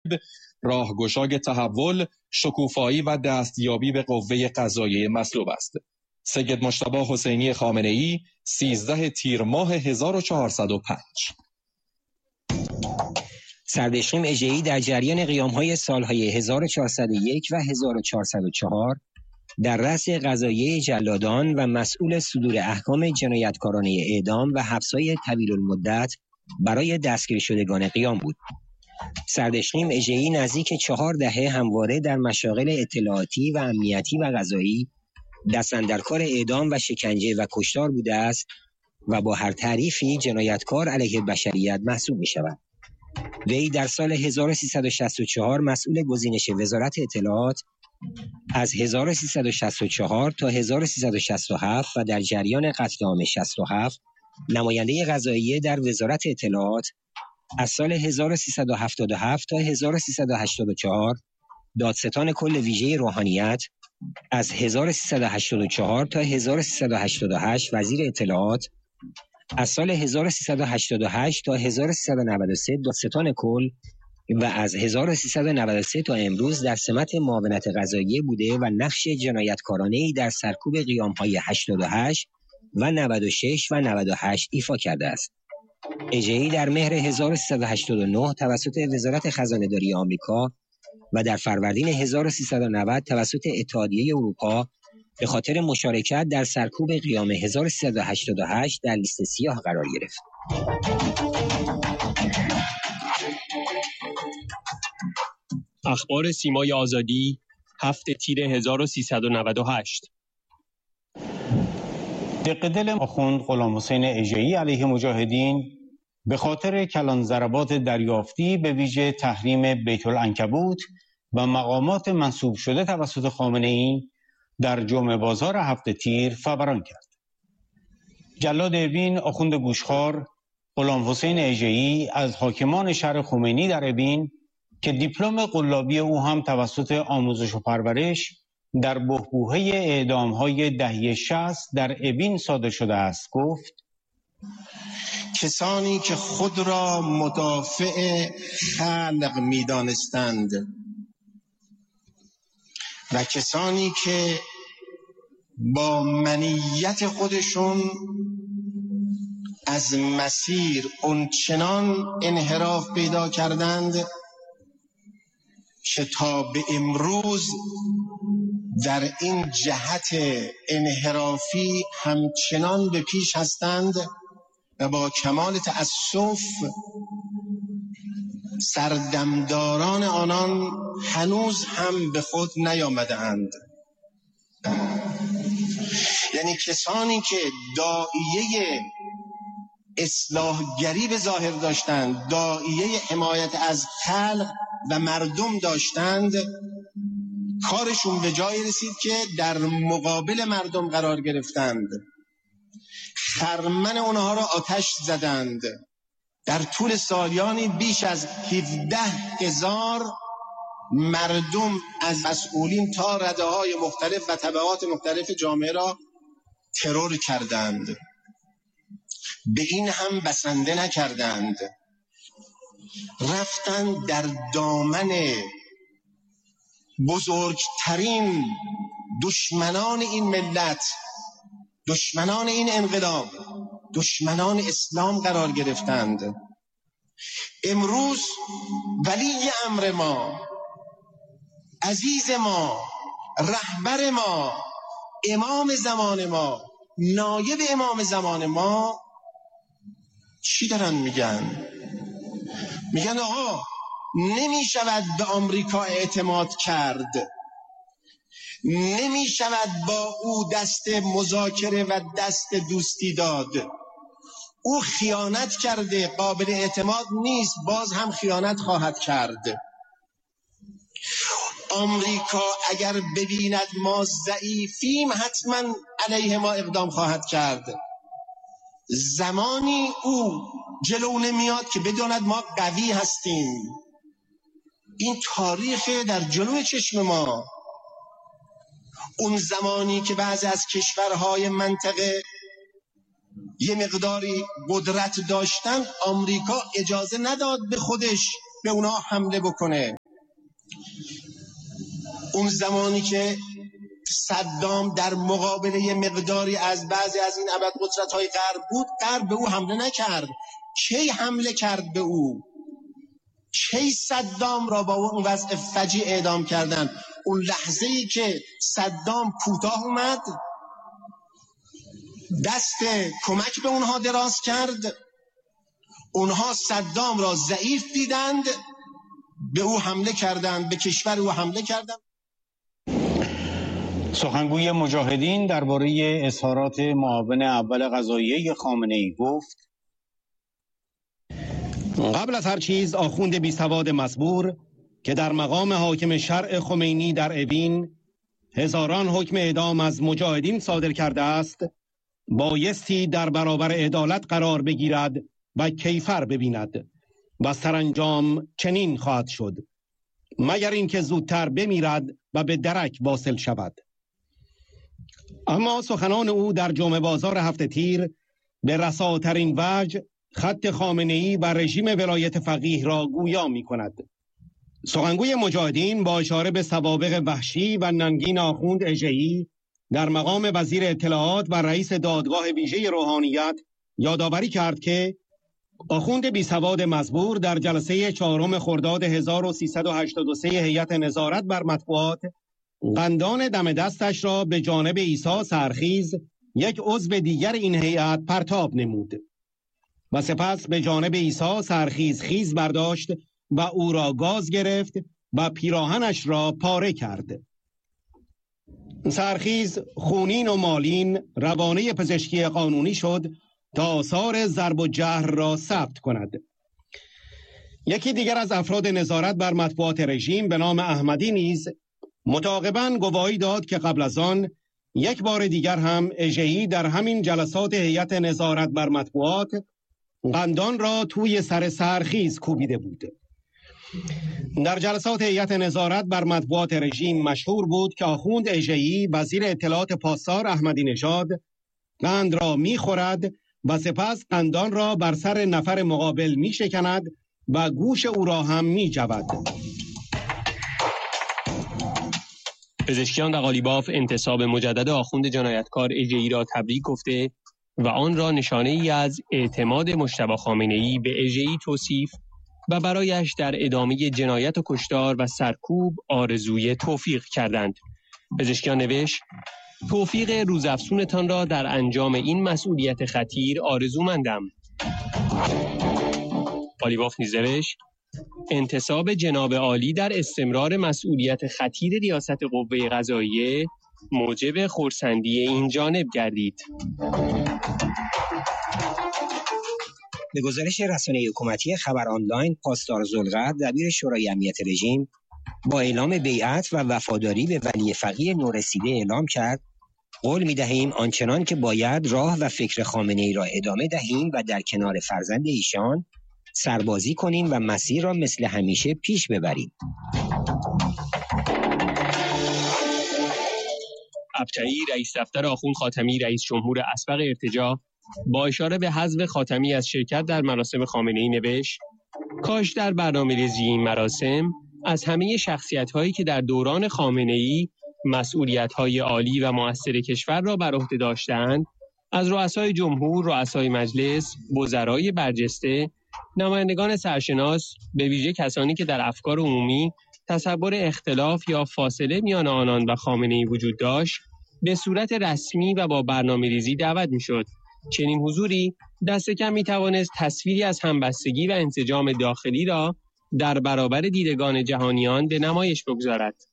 راهگشای تحول، شکوفایی و دستیابی به قوه قضاییه مطلوب است. سید مجتبی حسینی خامنه‌ای 13 تیر ماه 1405. سردشیم اژه‌ای در جریان قیام‌های سال‌های 1401 و 1404 در رأس قضاییه جلادان و مسئول صدور احکام جنایتکارانه اعدام و حبس‌های طویل المدت برای دستگیر شدگان قیام بود. سردشیم اژه‌ای نزدیک 4 دهه همواره در مشاغل اطلاعاتی و امنیتی و قضایی دست اندر کار اعدام و شکنجه و کشتار بوده است و با هر تعریفی جنایتکار علیه بشریت محسوب می شود. وی در سال 1364 مسئول گزینش وزارت اطلاعات، از 1364 تا 1367 و در جریان قتل عام 67 نماینده قضاییه در وزارت اطلاعات، از سال 1377 تا 1384 دادستان کل ویژه روحانیت، از 1384 تا 1388 وزیر اطلاعات، از سال 1388 تا 1393 دادستان کل و از 1393 تا امروز در سمت معاونت قضاییه بوده و نقش جنایتکارانه‌ای در سرکوب قیام‌های 88 و 96 و 98 ایفا کرده است. اژه‌ای در مهر 1389 توسط وزارت خزانه‌داری آمریکا و در فروردین 1390 توسط اتحادیه اروپا به خاطر مشارکت در سرکوب قیام 1388 در لیست سیاه قرار گرفت. اخبار سیمای آزادی 7 تیر 1398. دق دل آخوند غلامحسین اژه‌ای علیه مجاهدین به خاطر کلان ضربات دریافتی به ویژه تحریم بیت العنکبوت و مقامات منسوب شده توسط خامنه‌ای در جمعه بازار 7 تیر فوران کرد. جلاد اوین آخوند گوشخوار غلامحسین اژه‌ای از حاکمان شهر خمینی در اوین که دیپلم قلابی او هم توسط آموزش و پرورش در بحبوحه اعدام‌های دهه 60 در اوین صادر شده است گفت: کسانی که خود را مدافع خلق می‌دانستند و کسانی که با منیت خودشون از مسیر اونچنان انحراف پیدا کردند که تا به امروز در این جهت انحرافی همچنان به پیش هستند و با کمال تأسف سردمداران آنان هنوز هم به خود نیامده‌اند. یعنی کسانی که داعیه اصلاحگری به ظاهر داشتند، داعیه حمایت از خلق و مردم داشتند، کارشون به جایی رسید که در مقابل مردم قرار گرفتند، خرمن اونها را آتش زدند. در طول سالیانی بیش از 17,000 مردم از مسئولین تا رده‌های مختلف و طبقات مختلف جامعه را ترور کردند. به این هم بسنده نکردند، رفتند در دامن بزرگترین دشمنان این ملت، دشمنان این انقلاب، دشمنان اسلام قرار گرفتند. امروز ولی امر ما، عزیز ما، رهبر ما، امام زمان ما، نایب امام زمان ما چی دارن میگن؟ میگن آقا نمی شود به آمریکا اعتماد کرد، نمی شود با او دست مذاکره و دست دوستی داد، او خیانت کرده، قابل اعتماد نیست، باز هم خیانت خواهد کرد. آمریکا اگر ببیند ما ضعیفیم حتما علیه ما اقدام خواهد کرد. زمانی او جلو نمیاد که بداند ما قوی هستیم. این تاریخ در جلوی چشم ما. اون زمانی که بعضی از کشورهای منطقه یه مقداری قدرت داشتن، آمریکا اجازه نداد به خودش به اونا حمله بکنه. اون زمانی که صدام در مقابله مقداری از بعضی از این ابرقدرت‌های غرب بود، غرب به او حمله نکرد. کی حمله کرد به او؟ کی صدام را با اون وضع فجیع اعدام کردن؟ اون لحظه‌ای که صدام کوتاه اومد، دست کمک به اونها دراز کرد، اونها صدام را ضعیف دیدند، به او حمله کردند، به کشور او حمله کردند. سخنگوی مجاهدین درباره اظهارات معاون اول قضاییه خامنه‌ای گفت: قبل از هر چیز آخوند بیسواد مصبور که در مقام حاکم شرع خمینی در اوین هزاران حکم اعدام از مجاهدین صادر کرده است، بایستی در برابر عدالت قرار بگیرد و کیفر ببیند و سرانجام چنین خواهد شد، مگر اینکه زودتر بمیرد و به درک واصل شود. اما سخنان او در جمعه بازار هفته تیر به رساترین وجه خط خامنه‌ای و رژیم ولایت فقیه را گویا می کند. سخنگوی مجاهدین با اشاره به سوابق وحشی و ننگین آخوند اژه‌ای در مقام وزیر اطلاعات و رئیس دادگاه ویژه روحانیت یادآوری کرد که آخوند بیسواد مزبور در جلسه 4 خرداد 1383 هیئت نظارت بر مطبوعات قندان دم دستش را به جانب عیسی سرخیز، یک عضو دیگر این هیئت، پرتاب نمود و سپس به جانب عیسی سرخیز خیز برداشت و او را گاز گرفت و پیراهنش را پاره کرد. سرخیز خونین و مالین روانه پزشکی قانونی شد تا آثار ضرب و جرح را ثبت کند. یکی دیگر از افراد نظارت بر مطبوعات رژیم به نام احمدی نیز متعاقباً گواهی داد که قبل از آن یک بار دیگر هم اژه‌ای در همین جلسات هیئت نظارت بر مطبوعات قندان را توی سر سرخیز کوبیده بود. در جلسات هیئت نظارت بر مطبوعات رژیم مشهور بود که آخوند اژه‌ای وزیر اطلاعات پاسدار احمدی نژاد قند را می‌خورد و سپس قندان را بر سر نفر مقابل می‌شکند و گوش او را هم می‌جود. پزشکیان و قالیباف انتصاب مجدد آخوند جنایتکار اژه‌ای را تبریک گفته و آن را نشانه ای از اعتماد مجتبی خامنه‌ای به اژه‌ای توصیف و برایش در ادامه جنایت و کشتار و سرکوب آرزوی توفیق کردند. پزشکیان نوشت: توفیق روزافزونتان را در انجام این مسئولیت خطیر آرزومندم. قالیباف نیز نوشت: انتصاب جناب عالی در استمرار مسئولیت خطیر ریاست قوه قضاییه موجب خرسندی این جانب گردید. به گزارش رسانه حکومتی خبر آنلاین، پاسدار ذوالقرد دبیر شورای امنیت رژیم با اعلام بیعت و وفاداری به ولی فقیه نورسیده اعلام کرد: قول می‌دهیم آنچنان که باید راه و فکر خامنه‌ای را ادامه دهیم و در کنار فرزند ایشان سربازی کنیم و مسیر را مثل همیشه پیش ببریم. ابطحی رئیس دفتر آخوند خاتمی رئیس جمهور اسبق ارتجاع با اشاره به حذف خاتمی از شرکت در مراسم خامنه‌ای نوشت: کاش در برنامه‌ریزی این مراسم از همه شخصیت‌هایی که در دوران خامنه‌ای مسئولیت‌های عالی و مؤثر کشور را بر عهده داشتند، از رؤسای جمهور، رؤسای مجلس، وزرای برجسته، نمایندگان سرشناس، به ویژه کسانی که در افکار عمومی تصور اختلاف یا فاصله میان آنان و خامنه‌ای وجود داشت، به صورت رسمی و با برنامه‌ریزی دعوت می‌شد. چنین حضوری دست کم می‌توانست تصویری از همبستگی و انسجام داخلی را در برابر دیدگان جهانیان به نمایش بگذارد.